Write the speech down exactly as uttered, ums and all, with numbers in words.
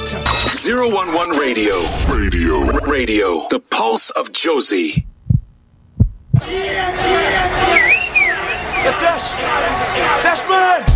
zero one one Radio. Radio. Radio. The pulse of Josie. Yes, Sesh. Sesh, man.